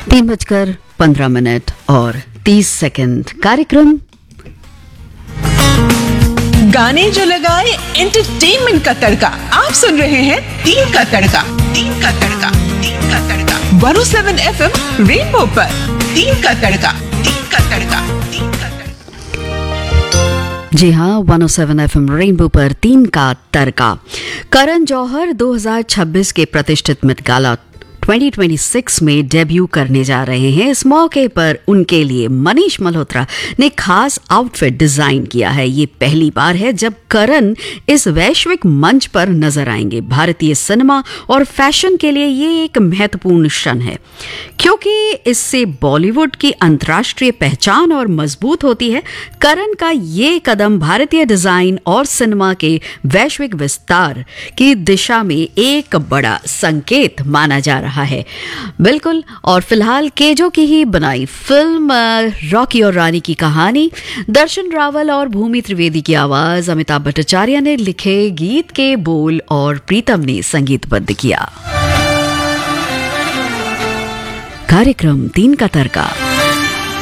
3:15 और 30 सेकंड। कार्यक्रम गाने जो लगाए एंटरटेनमेंट का तड़का। आप सुन रहे हैं तीन का तड़का, तीन का तड़का, तीन का तड़का 107 FM रेनबो पर। तीन का तड़का, तीन का तड़का, तीन का तड़का। जी हाँ, 107 FM रेनबो पर तीन का तड़का। करण जौहर 2026 के प्रतिष्ठित मेट गाला 2026 में डेब्यू करने जा रहे हैं। इस मौके पर उनके लिए मनीष मल्होत्रा ने खास आउटफिट डिजाइन किया है। ये पहली बार है जब करण इस वैश्विक मंच पर नजर आएंगे। भारतीय सिनेमा और फैशन के लिए ये एक महत्वपूर्ण क्षण है, क्योंकि इससे बॉलीवुड की अंतर्राष्ट्रीय पहचान और मजबूत होती है। करण का ये कदम भारतीय डिजाइन और सिनेमा के वैश्विक विस्तार की दिशा में एक बड़ा संकेत माना जा रहा है। बिल्कुल। और फिलहाल केजो की ही बनाई फिल्म रॉकी और रानी की कहानी, दर्शन रावल और भूमि त्रिवेदी की आवाज, अमिताभ भट्टाचार्य ने लिखे गीत के बोल और प्रीतम ने संगीतबद्ध किया। कार्यक्रम तीन का तड़का।